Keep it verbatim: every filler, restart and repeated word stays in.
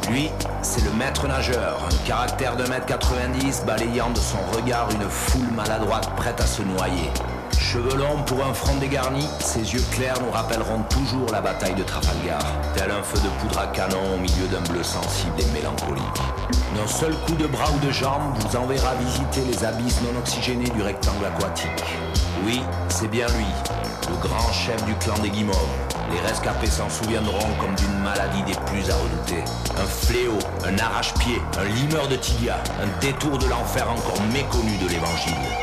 Lui, c'est le maître nageur, un caractère de un mètre quatre-vingt-dix, balayant de son regard une foule maladroite prête à se noyer. Cheveux longs pour un front dégarni, ses yeux clairs nous rappelleront toujours la bataille de Trafalgar, tel un feu de poudre à canon au milieu d'un bleu sensible et mélancolique. D'un seul coup de bras ou de jambe vous enverra visiter les abysses non oxygénés du rectangle aquatique. Oui, c'est bien lui, le grand chef du clan des Guimauves. Les rescapés s'en souviendront comme d'une maladie des plus à redouter. Un fléau, un arrache-pied, un limeur de tibia, un détour de l'enfer encore méconnu de l'évangile.